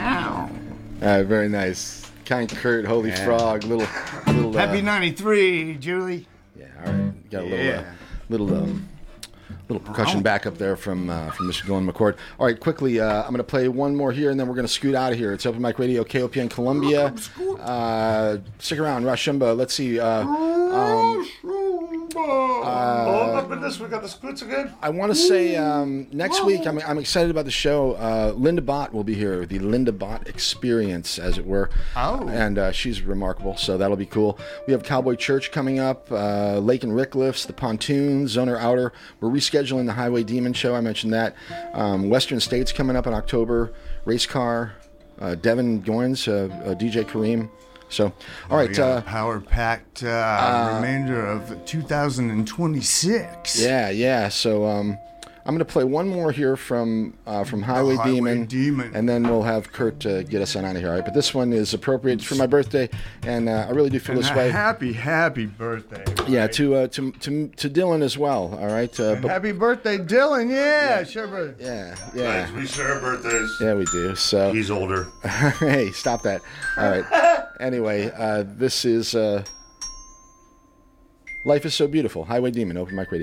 Very nice. Kind Kurt, Holy Frog, little. Happy 93, Julie. Yeah, all right. Got a little percussion back up there from Mr. Glenn McCord. All right, quickly, I'm going to play one more here, and then we're going to scoot out of here. It's Open Mic Radio, KOPN Columbia. Stick around, Rashumba. Let's see. Oh my goodness, we got the scoots again. I want to say next week, I'm excited about the show. Linda Bott will be here, the Linda Bott Experience, as it were. Oh. And she's remarkable, so that'll be cool. We have Cowboy Church coming up, Lake and Ricklifts, the Pontoons, Zoner Outer. We're rescheduling the Highway Demon show. I mentioned that. Western States coming up in October. Race Car, Devin Goins, DJ Kareem. So, all right. Power-packed remainder of 2026. Yeah. So, I'm going to play one more here from Highway Demon, and then we'll have Kurt get us on out of here. All right, but this one is appropriate for my birthday, and I really do feel this way. Happy birthday! Right? Yeah, to Dylan as well. All right. Happy birthday, Dylan! Yeah, sure, brother. Yeah. Guys, we share birthdays. Yeah, we do. So he's older. Hey, stop that. All right. Anyway, this is Life is So Beautiful. Highway Demon, Open Mic Radio.